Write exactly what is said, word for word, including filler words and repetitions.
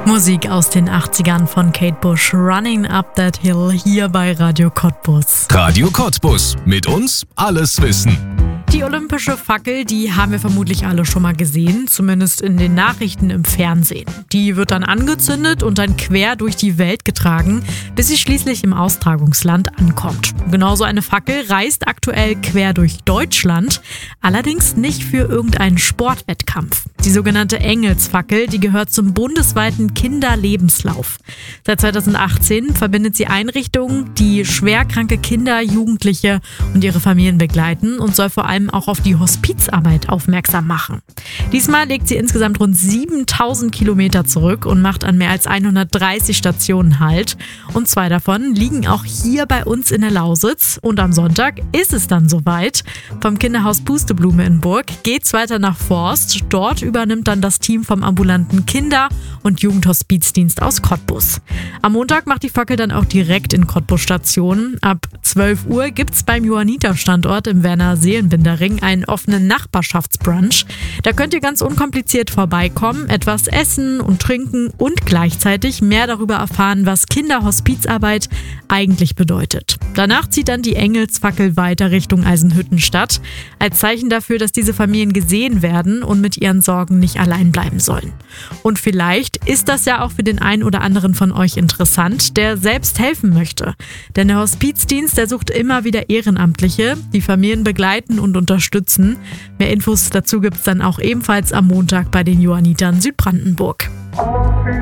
Musik aus den achtzigern von Kate Bush, Running Up That Hill, hier bei Radio Cottbus. Radio Cottbus, mit uns alles wissen. Die olympische Fackel, die haben wir vermutlich alle schon mal gesehen, zumindest in den Nachrichten im Fernsehen. Die wird dann angezündet und dann quer durch die Welt getragen, bis sie schließlich im Austragungsland ankommt. Genauso eine Fackel reist aktuell quer durch Deutschland, allerdings nicht für irgendeinen Sportwettkampf. Die sogenannte Engelsfackel, die gehört zum bundesweiten Kinderlebenslauf. Seit zweitausendachtzehn verbindet sie Einrichtungen, die schwerkranke Kinder, Jugendliche und ihre Familien begleiten und soll vor allem auch auf die Hospizarbeit aufmerksam machen. Diesmal legt sie insgesamt rund siebentausend Kilometer zurück und macht an mehr als hundertdreißig Stationen Halt. Und zwei davon liegen auch hier bei uns in der Lausitz. Und am Sonntag ist es dann soweit. Vom Kinderhaus Pusteblume in Burg geht's weiter nach Forst. Dort übernimmt dann das Team vom ambulanten Kinder- und Jugendhospizdienst aus Cottbus. Am Montag macht die Fackel dann auch direkt in Cottbus Station. Ab zwölf Uhr gibt's beim Johanniter-Standort im Werner-Seelenbinder-Ring einen offenen Nachbarschaftsbrunch. Da könnt ihr ganz unkompliziert vorbeikommen, etwas essen und trinken und gleichzeitig mehr darüber erfahren, was Kinderhospizarbeit eigentlich bedeutet. Danach zieht dann die Engelsfackel weiter Richtung Eisenhüttenstadt, als Zeichen dafür, dass diese Familien gesehen werden und mit ihren Sorgen nicht allein bleiben sollen. Und vielleicht ist das ja auch für den einen oder anderen von euch interessant, der selbst helfen möchte. Denn der Hospizdienst, der sucht immer wieder Ehrenamtliche, die Familien begleiten und unterstützen. Mehr Infos dazu gibt es dann auch ebenfalls am Montag bei den Johannitern Südbrandenburg.